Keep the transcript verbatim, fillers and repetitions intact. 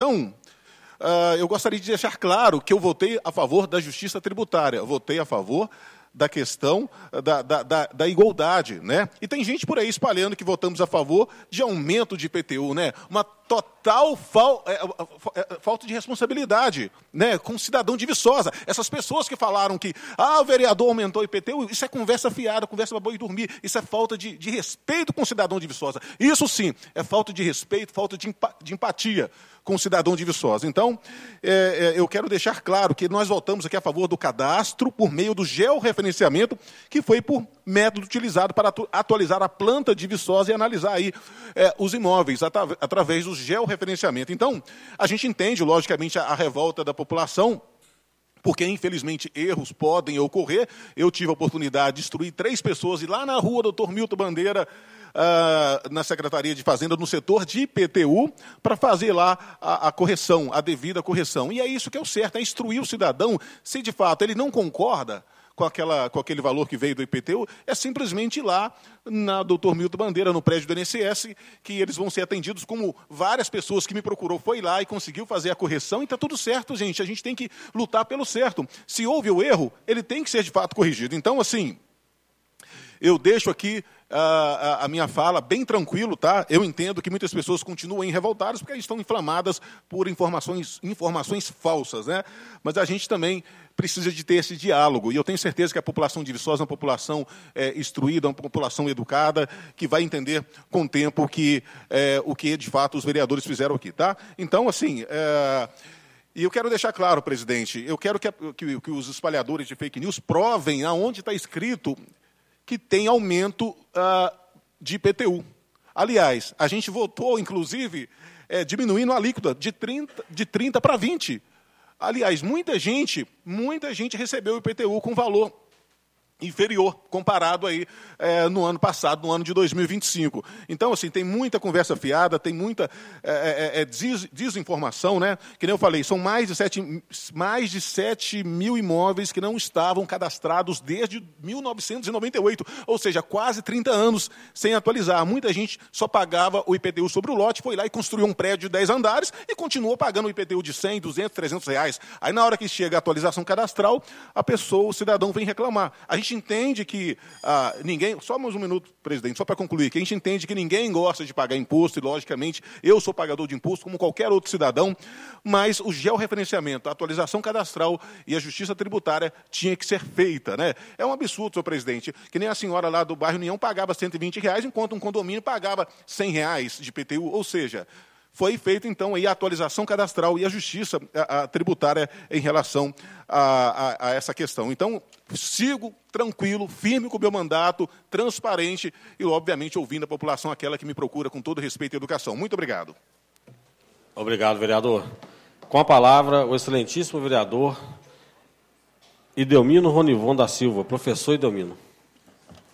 Então, uh, eu gostaria de deixar claro que eu votei a favor da justiça tributária, eu votei a favor da questão da, da, da, da igualdade, né? E tem gente por aí espalhando que votamos a favor de aumento de I P T U, né? Uma total fal, é, é, falta de responsabilidade, né? Com o cidadão de Viçosa. Essas pessoas que falaram que ah, o vereador aumentou o I P T U, isso é conversa fiada, conversa para boi dormir, isso é falta de, de respeito com o cidadão de Viçosa. Isso sim, é falta de respeito, falta de, de empatia com o cidadão de Viçosa. Então, é, é, eu quero deixar claro que nós votamos aqui a favor do cadastro por meio do georreferenciamento, que foi por método utilizado para atualizar a planta de Viçosa e analisar aí é, os imóveis atra através do georreferenciamento. Então, a gente entende, logicamente, a, a revolta da população, porque, infelizmente, erros podem ocorrer. Eu tive a oportunidade de instruir três pessoas, e lá na rua, doutor Milton Bandeira, Uh, na Secretaria de Fazenda, no setor de I P T U, para fazer lá a, a correção, a devida correção. E é isso que é o certo, é instruir o cidadão, se de fato ele não concorda com, aquela, com aquele valor que veio do I P T U, é simplesmente ir lá na doutor Milton Bandeira, no prédio do I N S S, que eles vão ser atendidos, como várias pessoas que me procurou foi lá e conseguiu fazer a correção, e está tudo certo, gente. A gente tem que lutar pelo certo. Se houve o erro, ele tem que ser de fato corrigido. Então, assim, eu deixo aqui A, a minha fala bem tranquilo, tá? Eu entendo que muitas pessoas continuem revoltadas porque estão inflamadas por informações, informações falsas, né? Mas a gente também precisa de ter esse diálogo, e eu tenho certeza que a população de Viçosa é uma população é, instruída, uma população educada, que vai entender com o tempo que, é, o que, de fato, os vereadores fizeram aqui, tá? Então, assim... É... E eu quero deixar claro, presidente, eu quero que, que, que os espalhadores de fake news provem aonde está escrito que tem aumento uh, de I P T U. Aliás, a gente votou, inclusive, é, diminuindo a alíquota de trinta, de trinta para vinte. Aliás, muita gente, muita gente recebeu o I P T U com valor inferior, comparado aí é, no ano passado, no ano de dois mil e vinte e cinco. Então, assim, tem muita conversa fiada, tem muita é, é, des, desinformação, né? Que nem eu falei, são mais de, sete, mais de sete mil imóveis que não estavam cadastrados desde mil novecentos e noventa e oito, ou seja, quase trinta anos sem atualizar. Muita gente só pagava o I P T U sobre o lote, foi lá e construiu um prédio de dez andares e continuou pagando o I P T U de cem, duzentos, trezentos reais. Aí, na hora que chega a atualização cadastral, a pessoa, o cidadão, vem reclamar. A gente entende que ah, ninguém... Só mais um minuto, presidente, só para concluir, que a gente entende que ninguém gosta de pagar imposto, e, logicamente, eu sou pagador de imposto, como qualquer outro cidadão, mas o georreferenciamento, a atualização cadastral e a justiça tributária tinha que ser feita, né? É um absurdo, senhor presidente, que nem a senhora lá do bairro União pagava cento e vinte reais, enquanto um condomínio pagava cem reais de I P T U, ou seja... Foi feita, então, aí a atualização cadastral e a justiça a, a tributária em relação a, a, a essa questão. Então, sigo tranquilo, firme com o meu mandato, transparente e, obviamente, ouvindo a população, aquela que me procura com todo respeito e educação. Muito obrigado. Obrigado, vereador. Com a palavra, o excelentíssimo vereador Idelmino Ronivon da Silva. Professor Idelmino.